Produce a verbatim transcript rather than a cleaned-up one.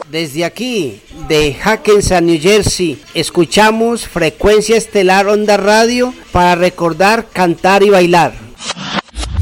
Desde aquí, de Hackensack, New Jersey, escuchamos Frecuencia Estelar Onda Radio para recordar, cantar y bailar.